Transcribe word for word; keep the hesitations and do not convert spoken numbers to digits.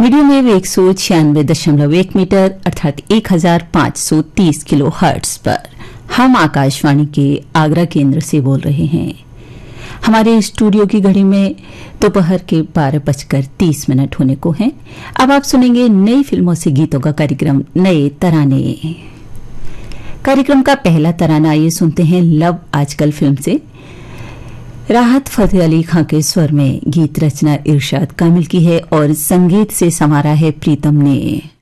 Medium wave एक सौ छियानवे दशमलव एक मीटर अर्थात एक हजार पांच सौ तीस किलो हर्ट्ज पर हम आकाशवाणी के आगरा केंद्र से बोल रहे हैं। हमारे स्टूडियो की घड़ी में दोपहर के बारह बजकर तीस मिनट होने को हैं। अब आप सुनेंगे नई फिल्मों से गीतों का कार्यक्रम नए तराने। कार्यक्रम का पहला तराना ये सुनते हैं लव आजकल फिल्म से। राहत फतेह अली खां के स्वर में गीत रचना इरशाद कामिल की है और संगीत से संवारा है प्रीतम ने।